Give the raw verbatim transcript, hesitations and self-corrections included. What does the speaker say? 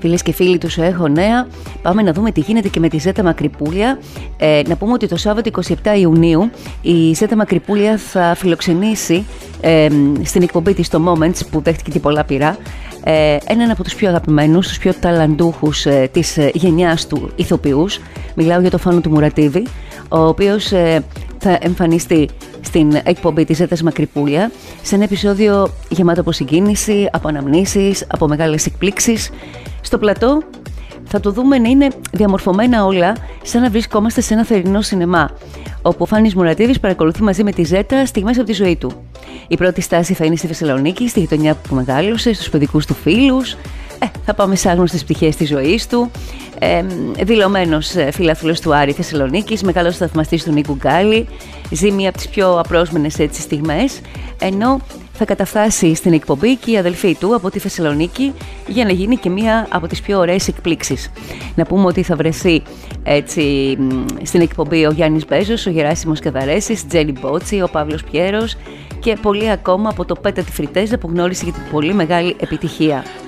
Φίλες και φίλοι του Σου Έχω Νέα, πάμε να δούμε τι γίνεται και με τη Ζέτα Μακρυπούλια. Ε, να πούμε ότι το Σάββατο εικοστή εβδόμη Ιουνίου η Ζέτα Μακρυπούλια θα φιλοξενήσει ε, στην εκπομπή της το Moments, που δέχτηκε και πολλά πειρά, ε, έναν από τους πιο αγαπημένους, τους πιο ταλαντούχους ε, της ε, γενιάς του ηθοποιούς. Μιλάω για το Φάνο του Μουρατίδη, ο οποίος ε, θα εμφανιστεί στην εκπομπή της Ζέτας Μακρυπούλια σε ένα επεισόδιο γεμάτο από συγκίνηση, από αναμνήσεις, από μεγάλες εκπλήξεις. Στο πλατό θα το δούμε να είναι διαμορφωμένα όλα σαν να βρισκόμαστε σε ένα θερινό σινεμά, όπου ο Φάνης Μουρατίδης παρακολουθεί μαζί με τη Ζέτα στιγμές από τη ζωή του. Η πρώτη στάση θα είναι στη Θεσσαλονίκη, στη γειτονιά που μεγάλωσε, στους παιδικούς του φίλους. Ε, θα πάμε σε άγνωστες πτυχές της ζωής του. Ε, δηλωμένος φιλάθλος του Άρη Θεσσαλονίκης, μεγάλος θαυμαστής του Νίκου Γκάλη, ζει μία από τις πιο απρόσμενες έτσι στιγμές, ενώ θα καταφτάσει στην εκπομπή και η αδελφή του από τη Θεσσαλονίκη για να γίνει και μία από τις πιο ωραίες εκπλήξεις. Να πούμε ότι θα βρεθεί έτσι στην εκπομπή ο Γιάννης Μπέζος, ο Γεράσιμος Καδαρέσης, η Τζένι Μπότσι, ο Παύλος Πιέρος και πολλοί ακόμα από το Πέτα τη Φριτέζα που γνώρισε για την πολύ μεγάλη επιτυχία.